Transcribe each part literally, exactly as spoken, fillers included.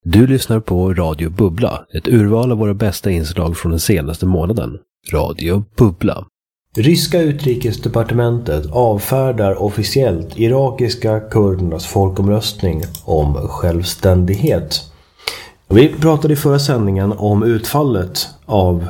Du lyssnar på Radio Bubbla, ett urval av våra bästa inslag från den senaste månaden. Radio Bubbla. Ryska utrikesdepartementet avfärdar officiellt irakiska kurdernas folkomröstning om självständighet. Vi pratade i förra sändningen om utfallet av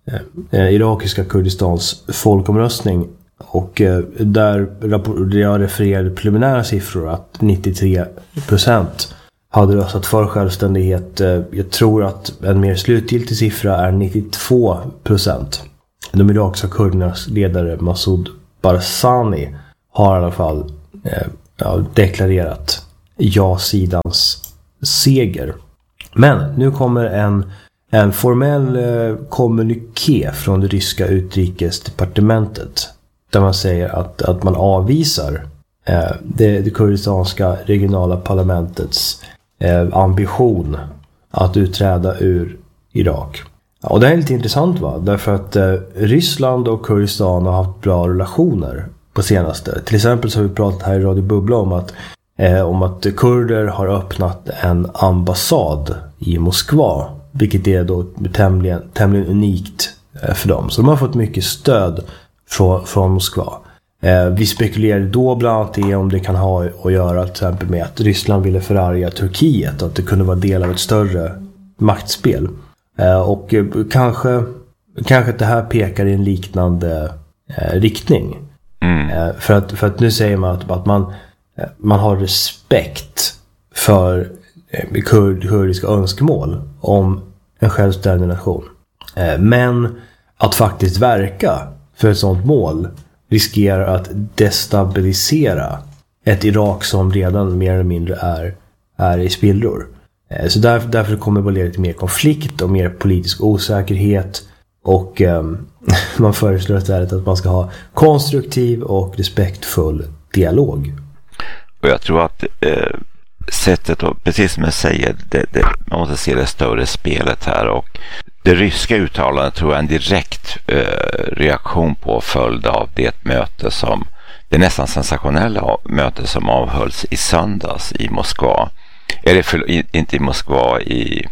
eh, irakiska Kurdistans folkomröstning. Och eh, där jag refererade preliminära siffror att nittiotre procent hade röstat för självständighet. Jag tror att en mer slutgiltig siffra är nittiotvå procent. De irakiska kurdernas ledare Masoud Barzani har i alla fall eh, ja, deklarerat ja-sidans seger. Men nu kommer en, en formell eh, kommuniké från det ryska utrikesdepartementet där man säger att, att man avvisar eh, det, det kurdistanska regionala parlamentets eh, ambition att utträda ur Irak. Ja, och det är lite intressant, va? Därför att eh, Ryssland och Kurdistan har haft bra relationer på senaste. Till exempel så har vi pratat här i Radio Bubbla om att, eh, om att kurder har öppnat en ambassad i Moskva. Vilket är då tämligen, tämligen unikt eh, för dem. Så de har fått mycket stöd från, från Moskva. Eh, vi spekulerade då bland annat i om det kan ha att göra till exempel med att Ryssland ville förarga Turkiet. Och att det kunde vara del av ett större maktspel. Eh, och eh, kanske, kanske att det här pekar i en liknande eh, riktning. Mm. Eh, för, att, för att nu säger man att, att man, eh, man har respekt för eh, kurd, kurdiska önskemål om en självständig nation. Eh, men att faktiskt verka för ett sådant mål riskerar att destabilisera ett Irak som redan mer eller mindre är, är i spillror. Så därför, därför kommer det att leda till mer konflikt och mer politisk osäkerhet. Och eh, man föreslår istället att man ska ha konstruktiv och respektfull dialog. Och jag tror att eh, sättet, och precis som jag säger, det, det, man måste se det större spelet här. Och det ryska uttalandet tror jag är en direkt eh, reaktion på följd av det möte som, det nästan sensationella möte som avhölls i söndags i Moskva. Eller för, inte i Moskva, i,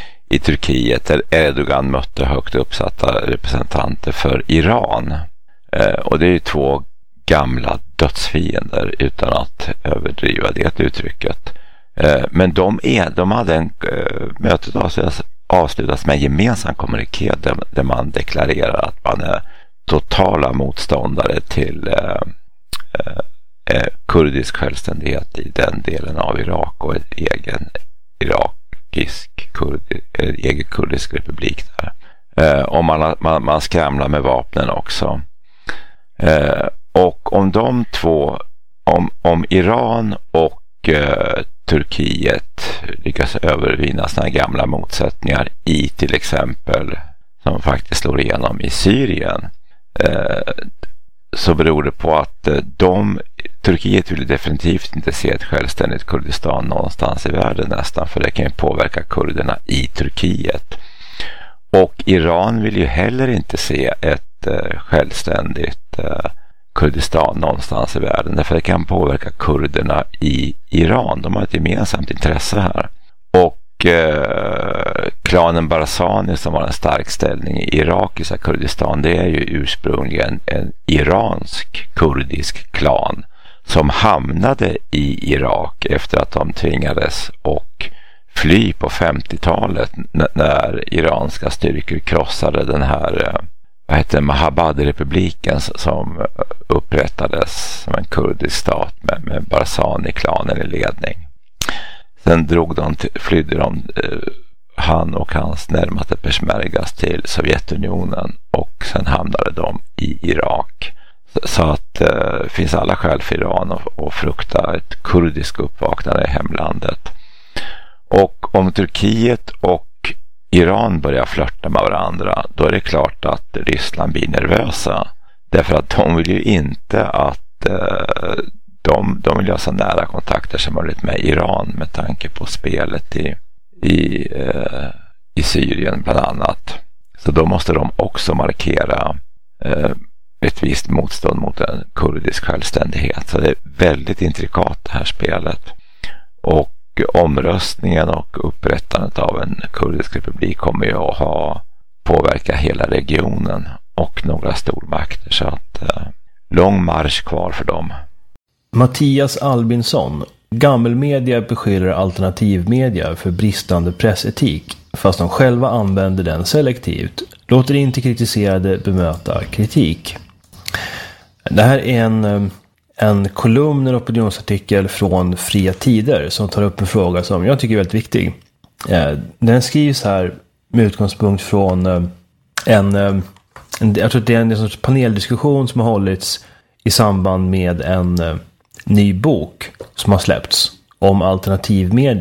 i Turkiet, där Erdogan mötte högt uppsatta representanter för Iran. Eh, och det är ju två gamla dödsfiender utan att överdriva det uttrycket. Eh, men de, är, de hade en, eh, mötet avslutas, avslutas med en gemensam kommuniké där, där man deklarerar att man är totala motståndare till eh, eh, Eh, kurdisk självständighet i den delen av Irak och ett egen irakisk kurdi, eh, egen kurdisk republik där. Eh, och man, man, man skramlar med vapnen också. Eh, och om de två, om, om Iran och eh, Turkiet lyckas övervinna såna gamla motsättningar i till exempel, som faktiskt slår igenom i Syrien, eh, så beror det på att de, Turkiet vill definitivt inte se ett självständigt Kurdistan någonstans i världen nästan, för det kan ju påverka kurderna i Turkiet. Och Iran vill ju heller inte se ett uh, självständigt uh, Kurdistan någonstans i världen, därför det kan påverka kurderna i Iran. De har ett gemensamt intresse här. Och Uh, klanen Barzani, som har en stark ställning i irakiska Kurdistan, det är ju ursprungligen en iransk kurdisk klan som hamnade i Irak efter att de tvingades och fly på femtiotalet n- när iranska styrkor krossade den här uh, vad heter Mahabad-republiken som upprättades som en kurdisk stat med, med Barzani-klanen i ledning. Sen drog de till, flydde de, eh, han och hans närmaste peshmergas till Sovjetunionen och sen hamnade de i Irak. Så, så att det eh, finns alla skäl för Iran att, att frukta ett kurdiskt uppvaknande i hemlandet. Och om Turkiet och Iran börjar flirta med varandra, då är det klart att Ryssland blir nervösa. Därför att de vill ju inte att eh, De, de vill ha så nära kontakter som möjligt med Iran med tanke på spelet i, i, eh, i Syrien bland annat. Så då måste de också markera eh, ett visst motstånd mot en kurdisk självständighet. Så det är väldigt intrikat det här spelet. Och omröstningen och upprättandet av en kurdisk republik kommer ju att ha påverka hela regionen och några stormakter, så att eh, lång marsch kvar för dem. Mattias Albinsson. Gammelmedia beskyller alternativmedia för bristande pressetik, fast de själva använder den selektivt. Låter inte kritiserade bemöta kritik. Det här är en, en kolumn, en opinionsartikel från Fria Tider som tar upp en fråga som jag tycker är väldigt viktig. Den skrivs här med utgångspunkt från en, en jag tror att det är en sorts paneldiskussion som har hållits i samband med en ny bok som har släppts om alternativmedia.